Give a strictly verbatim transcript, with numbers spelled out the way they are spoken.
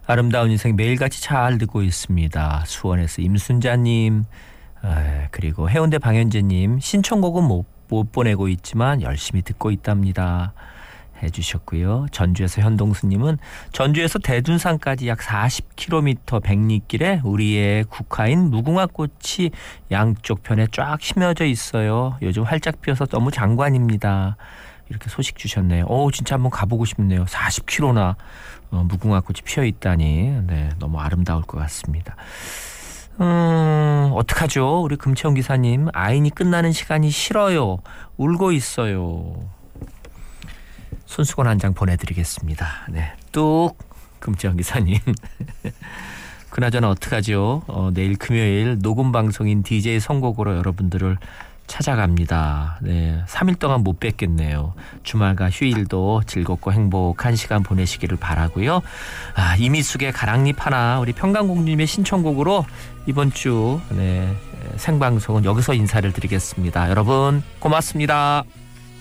아름다운 인생 매일같이 잘 듣고 있습니다. 수원에서 임순자님, 에, 그리고 해운대 방현재님, 신청곡은 못, 못 보내고 있지만 열심히 듣고 있답니다 해주셨고요. 전주에서 현동수님은 전주에서 대둔산까지 약 사십 킬로미터 백리길에 우리의 국화인 무궁화꽃이 양쪽 편에 쫙 심어져 있어요. 요즘 활짝 피어서 너무 장관입니다. 이렇게 소식 주셨네요. 오, 진짜 한번 가보고 싶네요. 사십 킬로미터나 어, 무궁화꽃이 피어 있다니. 네, 너무 아름다울 것 같습니다. 음, 어떡하죠? 우리 금채원 기사님, 아인이 끝나는 시간이 싫어요. 울고 있어요. 손수건 한 장 보내드리겠습니다. 네, 뚝 금채원 기사님. 그나저나 어떡하죠? 어, 내일 금요일 녹음 방송인 디제이 선곡으로 여러분들을 찾아갑니다. 네, 삼 일 동안 못 뵙겠네요. 주말과 휴일도 즐겁고 행복한 시간 보내시기를 바라고요. 아, 이미숙의 가랑잎 하나, 우리 평강공주님의 신청곡으로 이번 주 네, 생방송은 여기서 인사를 드리겠습니다. 여러분 고맙습니다.